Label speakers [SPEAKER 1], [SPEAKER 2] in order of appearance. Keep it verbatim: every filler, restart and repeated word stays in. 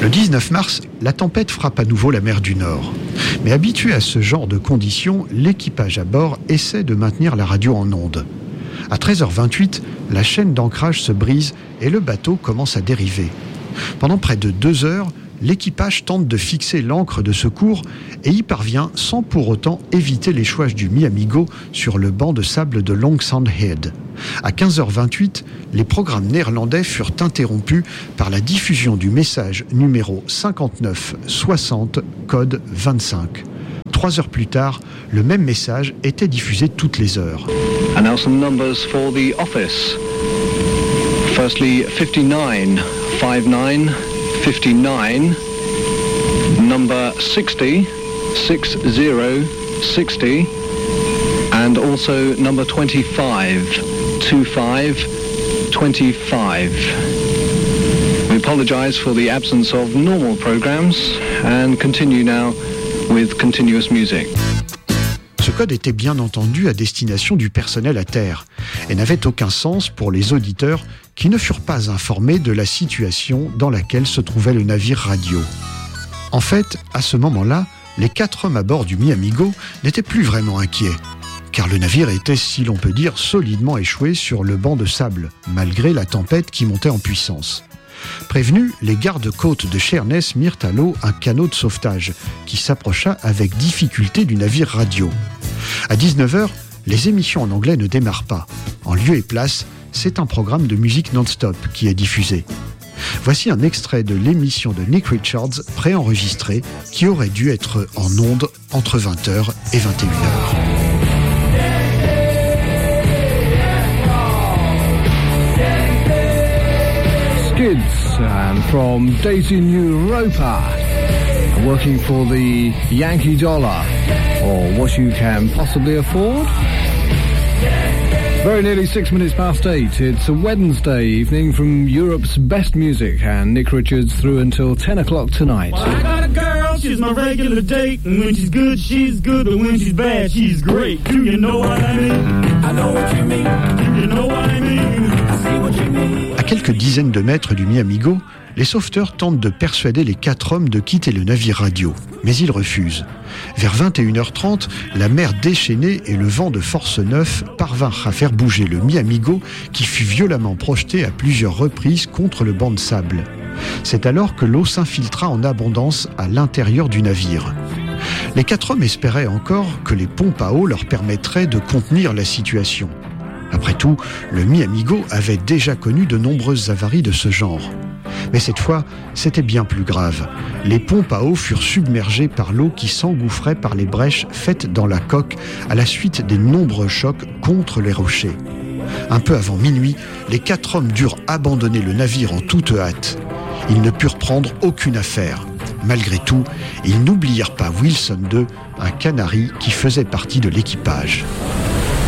[SPEAKER 1] Le dix-neuf mars, la tempête frappe à nouveau la mer du Nord. Mais habitué à ce genre de conditions, l'équipage à bord essaie de maintenir la radio en onde. À treize heures vingt-huit, la chaîne d'ancrage se brise et le bateau commence à dériver. Pendant près de deux heures, l'équipage tente de fixer l'ancre de secours et y parvient sans pour autant éviter l'échouage du Mi-Amigo sur le banc de sable de Long Sound Head. À quinze heures vingt-huit, les programmes néerlandais furent interrompus par la diffusion du message numéro cinquante-neuf soixante, code vingt-cinq. Trois heures plus tard, le même message était diffusé toutes les heures.
[SPEAKER 2] And now some numbers for the office. Firstly, fifty-nine, fifty-nine, fifty-nine, number sixty, sixty, sixty, and also number twenty-five, twenty-five, twenty-five. We apologize for the absence of normal programs and continue now with continuous music.
[SPEAKER 1] Ce code était bien entendu à destination du personnel à terre et n'avait aucun sens pour les auditeurs qui ne furent pas informés de la situation dans laquelle se trouvait le navire radio. En fait, à ce moment-là, les quatre hommes à bord du Mi-Amigo n'étaient plus vraiment inquiets, car le navire était, si l'on peut dire, solidement échoué sur le banc de sable, malgré la tempête qui montait en puissance. Prévenus, les gardes-côtes de Sheerness mirent à l'eau un canot de sauvetage qui s'approcha avec difficulté du navire radio. À dix-neuf heures, les émissions en anglais ne démarrent pas. En lieu et place, c'est un programme de musique non-stop qui est diffusé. Voici un extrait de l'émission de Nick Richards préenregistrée qui aurait dû être en ondes entre vingt heures et vingt et une heures.
[SPEAKER 3] Skids and from Daisy New Roper, working for the Yankee dollar, or what you can possibly afford. Very nearly six minutes past eight. It's a Wednesday evening from Europe's best music, and Nick Richards through until ten o'clock tonight.
[SPEAKER 4] Well, I got a girl, she's my regular date, and when she's good, she's good, but when she's bad, she's great. Do you know what I mean? I know what you mean. Do you know what I mean? I see what you mean.
[SPEAKER 1] À quelques dizaines de mètres du Mi-Amigo, les sauveteurs tentent de persuader les quatre hommes de quitter le navire radio, mais ils refusent. Vers vingt et une heures trente, la mer déchaînée et le vent de force neuf parvinrent à faire bouger le Mi-Amigo qui fut violemment projeté à plusieurs reprises contre le banc de sable. C'est alors que l'eau s'infiltra en abondance à l'intérieur du navire. Les quatre hommes espéraient encore que les pompes à eau leur permettraient de contenir la situation. Après tout, le Mi-Amigo avait déjà connu de nombreuses avaries de ce genre. Mais cette fois, c'était bien plus grave. Les pompes à eau furent submergées par l'eau qui s'engouffrait par les brèches faites dans la coque à la suite des nombreux chocs contre les rochers. Un peu avant minuit, les quatre hommes durent abandonner le navire en toute hâte. Ils ne purent prendre aucune affaire. Malgré tout, ils n'oublièrent pas Wilson deux, un canari qui faisait partie de l'équipage.